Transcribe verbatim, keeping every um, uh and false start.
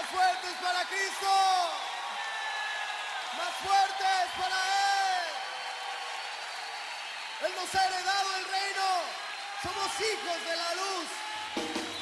Más fuertes para Cristo. Más fuertes para Él. Él nos ha heredado el reino. Somos hijos de la luz.